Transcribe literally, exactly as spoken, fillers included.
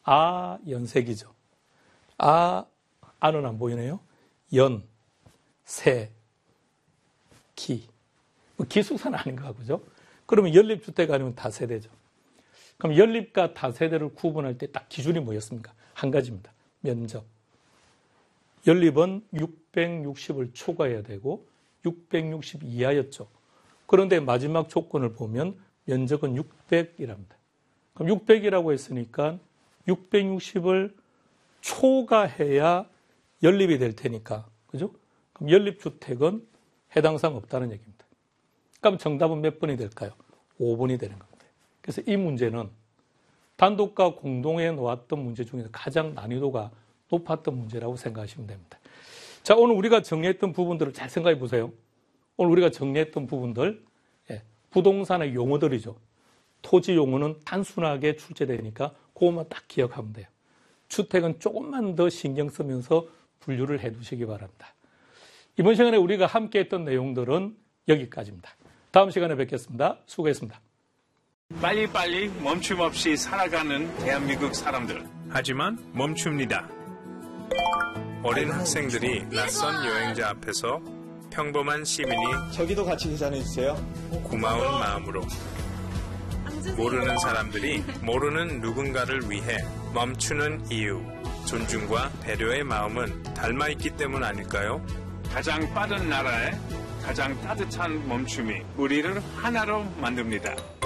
아, 연색이죠. 아, 아는 안 보이네요. 연, 세, 기. 뭐 기숙사는 아닌 것 같고죠. 그러면 연립주택 아니면 다세대죠. 그럼 연립과 다세대를 구분할 때 딱 기준이 뭐였습니까? 한 가지입니다. 면적. 연립은 육백육십을 초과해야 되고 육백육십 이하였죠. 그런데 마지막 조건을 보면 면적은 육백이랍니다. 그럼 육백이라고 했으니까 육백육십을 초과해야 연립이 될 테니까, 그죠? 그럼 연립주택은 해당 사항 없다는 얘기입니다. 그럼 정답은 몇 번이 될까요? 오 번이 되는 겁니다. 그래서 이 문제는 단독과 공동에 놓았던 문제 중에서 가장 난이도가 높았던 문제라고 생각하시면 됩니다. 자, 오늘 우리가 정리했던 부분들을 잘 생각해 보세요. 오늘 우리가 정리했던 부분들, 예, 부동산의 용어들이죠. 토지 용어는 단순하게 출제되니까 그것만 딱 기억하면 돼요. 주택은 조금만 더 신경 쓰면서 분류를 해 두시기 바랍니다. 이번 시간에 우리가 함께 했던 내용들은 여기까지입니다. 다음 시간에 뵙겠습니다. 수고했습니다. 빨리빨리 멈춤 없이 살아가는 대한민국 사람들. 하지만 멈춥니다. 어린 학생들이 낯선 여행자 앞에서 평범한 시민이 저기도 같이 계산해주세요. 고마운 마음으로 모르는 사람들이 모르는 누군가를 위해 멈추는 이유, 존중과 배려의 마음은 닮아있기 때문 아닐까요? 가장 빠른 나라에 가장 따뜻한 멈춤이 우리를 하나로 만듭니다.